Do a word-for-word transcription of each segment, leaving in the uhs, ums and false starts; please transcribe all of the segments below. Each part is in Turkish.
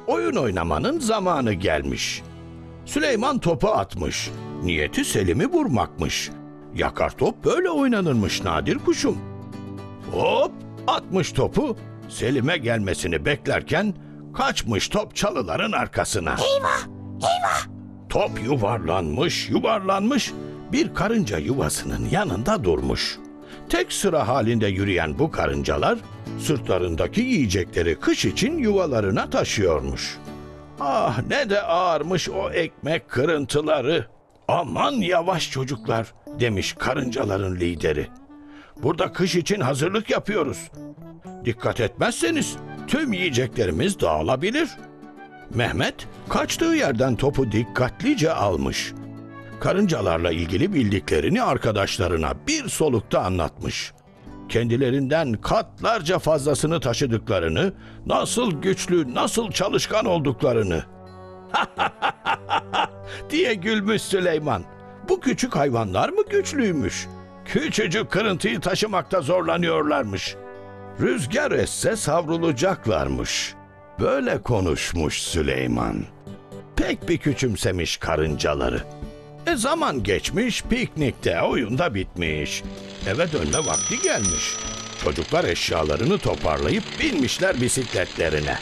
Oyun oynamanın zamanı gelmiş. Süleyman topu atmış. Niyeti Selim'i vurmakmış. Yakar top böyle oynanırmış Nadir kuşum. Hop atmış topu. Selim'e gelmesini beklerken kaçmış top çalıların arkasına. Eyvah! Eyvah! Top yuvarlanmış, yuvarlanmış, bir karınca yuvasının yanında durmuş. Tek sıra halinde yürüyen bu karıncalar, sırtlarındaki yiyecekleri kış için yuvalarına taşıyormuş. Ah ne de ağırmış o ekmek kırıntıları. Aman yavaş çocuklar, demiş karıncaların lideri. Burada kış için hazırlık yapıyoruz. Dikkat etmezseniz tüm yiyeceklerimiz dağılabilir. Mehmet kaçtığı yerden topu dikkatlice almış. Karıncalarla ilgili bildiklerini arkadaşlarına bir solukta anlatmış. Kendilerinden katlarca fazlasını taşıdıklarını, nasıl güçlü, nasıl çalışkan olduklarını. diye gülmüş Süleyman. Bu küçük hayvanlar mı güçlüymüş? Küçücük kırıntıyı taşımakta zorlanıyorlarmış. Rüzgar esse savrulacaklarmış. Böyle konuşmuş Süleyman. Pek bir küçümsemiş karıncaları. E zaman geçmiş, piknikte, oyunda bitmiş. Eve dönme vakti gelmiş. Çocuklar eşyalarını toparlayıp binmişler bisikletlerine.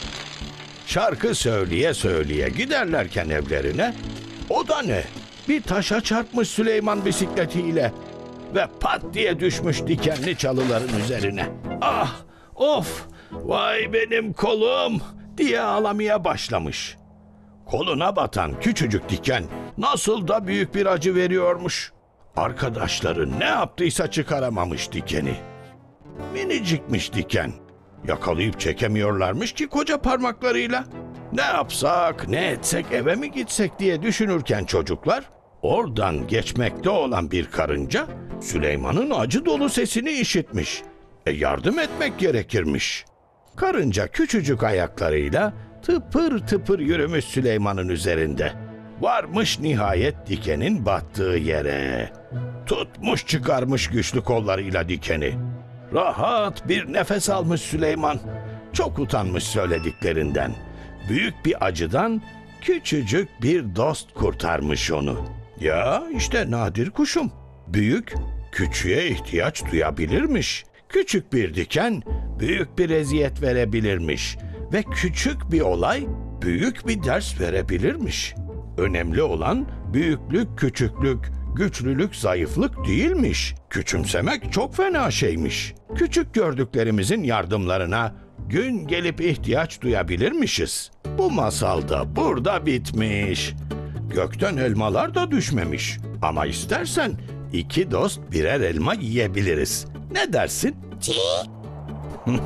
Şarkı söyleye söyleye giderlerken evlerine, o da ne? Bir taşa çarpmış Süleyman bisikletiyle ve pat diye düşmüş dikenli çalıların üzerine. Ah, of, vay benim kolum diye ağlamaya başlamış. Koluna batan küçücük diken nasıl da büyük bir acı veriyormuş. Arkadaşları ne yaptıysa çıkaramamış dikeni. Minicikmiş diken. Yakalayıp çekemiyorlarmış ki koca parmaklarıyla. Ne yapsak, ne etsek, eve mi gitsek diye düşünürken çocuklar, oradan geçmekte olan bir karınca Süleyman'ın acı dolu sesini işitmiş. E yardım etmek gerekirmiş. Karınca küçücük ayaklarıyla tıpır tıpır yürümüş Süleyman'ın üzerinde. Varmış nihayet dikenin battığı yere. Tutmuş çıkarmış güçlü kollarıyla dikeni. Rahat bir nefes almış Süleyman. Çok utanmış söylediklerinden. Büyük bir acıdan küçücük bir dost kurtarmış onu. Ya işte Nadir kuşum. Büyük küçüğe ihtiyaç duyabilirmiş. Küçük bir diken büyük bir eziyet verebilirmiş. Ve küçük bir olay büyük bir ders verebilirmiş. Önemli olan büyüklük, küçüklük, güçlülük, zayıflık değilmiş. Küçümsemek çok fena şeymiş. Küçük gördüklerimizin yardımlarına gün gelip ihtiyaç duyabilirmişiz. Bu masal da burada bitmiş. Gökten elmalar da düşmemiş. Ama istersen iki dost birer elma yiyebiliriz. Ne dersin? Çiğ!